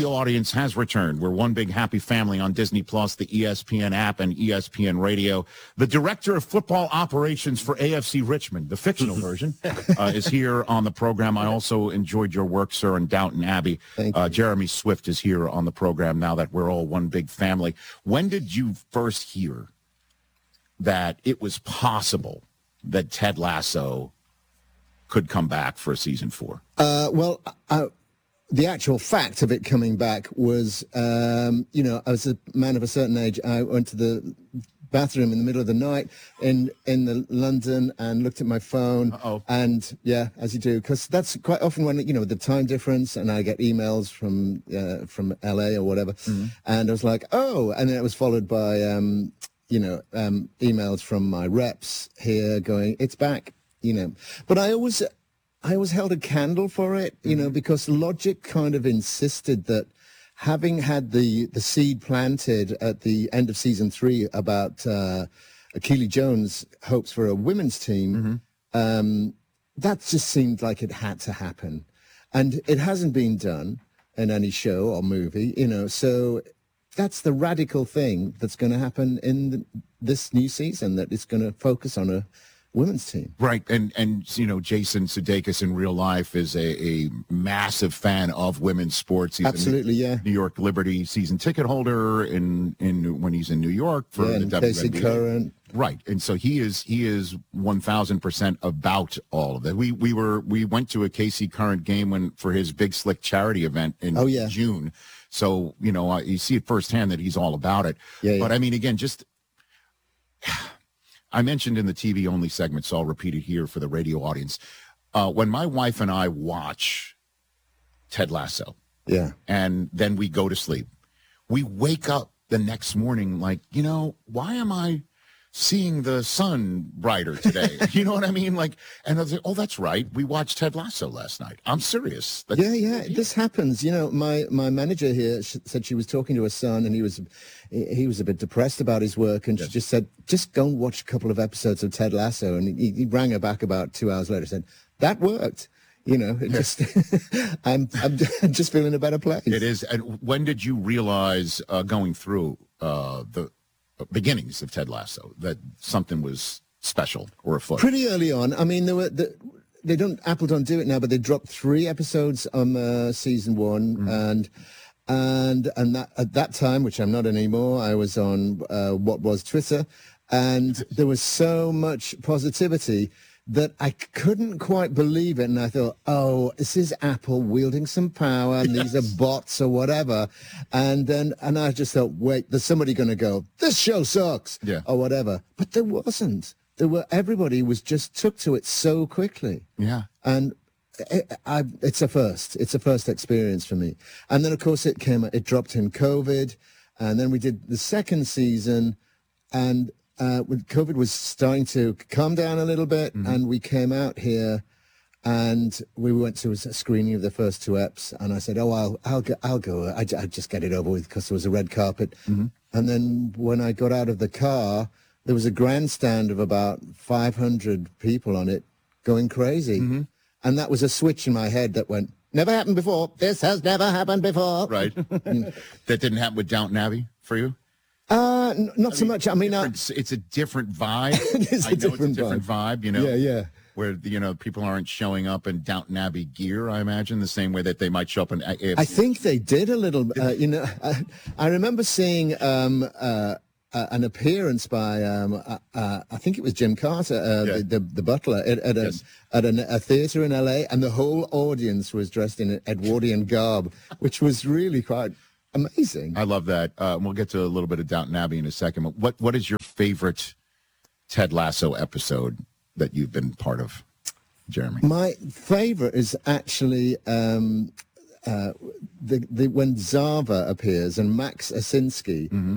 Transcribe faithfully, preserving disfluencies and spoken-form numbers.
radio audience has returned. We're one big happy family on Disney Plus, the E S P N app, and E S P N Radio. The director of football operations for A F C Richmond, the fictional version, uh, is here on the program. I also enjoyed your work, sir, in Downton Abbey. Uh, Jeremy Swift is here on the program now that we're all one big family. When did you first hear that it was possible that Ted Lasso could come back for a season four? Uh, well, I, the actual fact of it coming back was, um, you know, I was a man of a certain age. I went to the bathroom in the middle of the night in in the London and looked at my phone. Uh-oh. And yeah, as you do, because that's quite often when, you know, the time difference, and I get emails from uh, from L A or whatever, mm-hmm. and I was like, oh, and then it was followed by, um, you know, um, emails from my reps here going, it's back, you know. But I always, I always held a candle for it, you mm-hmm. know, because logic kind of insisted that, having had the, the seed planted at the end of season three about uh, Keely Jones' hopes for a women's team, mm-hmm. um, that just seemed like it had to happen. And it hasn't been done in any show or movie, you know, so that's the radical thing that's going to happen in the, this new season, that it's going to focus on a women's team. Right. And, and you know, Jason Sudeikis in real life is a, a massive fan of women's sports. He's Absolutely, a New, yeah. New York Liberty season ticket holder in, in when he's in New York for yeah, the W N B A. Casey Curran. Right. And so he is he is one thousand percent about all of that. We we were we went to a Casey Curran game when for his Big Slick charity event in oh, yeah. June. So, you know, uh, you see it firsthand that he's all about it. Yeah, but yeah. I mean, again, just I mentioned in the T V only segment, so I'll repeat it here for the radio audience. Uh, when my wife and I watch Ted Lasso, yeah, and then we go to sleep, we wake up the next morning like, you know, why am I seeing the sun brighter today? You know what I mean? Like, and I was like, oh, that's right. We watched Ted Lasso last night. I'm serious. That's, yeah, yeah, this happens. You know, my, my manager here sh- said she was talking to her son, and he was he was a bit depressed about his work, and yes. she just said, just go and watch a couple of episodes of Ted Lasso. And he, he rang her back about two hours later and said, that worked. You know, it just I'm I'm just feeling a better place. It is. And when did you realize uh, going through uh, the beginnings of Ted Lasso that something was special or afoot? Pretty early on. I mean, there were the, they don't Apple don't do it now, but they dropped three episodes on uh, season one, mm-hmm. and and and that at that time, which I'm not anymore, I was on uh, what was Twitter, and there was so much positivity that I couldn't quite believe it. And I thought, oh, this is Apple wielding some power, and yes. these are bots or whatever. And then, and I just thought, wait, there's somebody going to go, this show sucks, yeah. or whatever. But there wasn't. There were, everybody was just took to it so quickly. Yeah. And it, I, it's a first. It's a first experience for me. And then, of course, it came, it dropped in COVID. And then we did the second season, and Uh, when COVID was starting to calm down a little bit, mm-hmm. and we came out here, and we went to a screening of the first two eps, and I said, "Oh, I'll, I'll go, I'll go. I, I just get it over with," because there was a red carpet. Mm-hmm. And then when I got out of the car, there was a grandstand of about five hundred people on it, going crazy, mm-hmm. and that was a switch in my head that went, "Never happened before. This has never happened before." Right. That didn't happen with Downton Abbey for you? Uh, n- not I so mean, much. I mean, uh, it's a different vibe. it is I a know different, it's a different vibe. vibe, you know. Yeah, yeah. Where, you know, people aren't showing up in Downton Abbey gear, I imagine, the same way that they might show up in A F C. I think they did a little, uh, you know, I, I remember seeing um, uh, uh, an appearance by, um, uh, uh, I think it was Jim Carter, uh, yeah. the, the, the butler, at, at, yes. a, at an, a theatre in L A, and the whole audience was dressed in Edwardian garb, which was really quite amazing. I love that. Uh, we'll get to a little bit of Downton Abbey in a second. But what what is your favorite Ted Lasso episode that you've been part of, Jeremy? My favorite is actually um, uh, the, the when Zava appears and Max Asinski. Mm-hmm.